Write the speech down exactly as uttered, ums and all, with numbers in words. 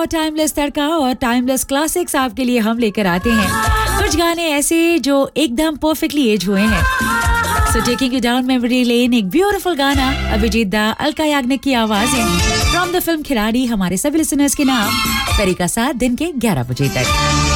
और टाइमलेस तड़का और timeless classics आपके लिए हम लेकर आते हैं कुछ गाने ऐसे जो एकदम परफेक्टली एज हुए हैं. So taking you down memory lane, एक ब्यूटीफुल गाना अभिजीत दा, अलका याग्निक की आवाजें फ्रॉम द फिल्म खिलाड़ी, हमारे सभी लिसनर्स के नाम. फेरी का साथ दिन के ग्यारह बजे तक.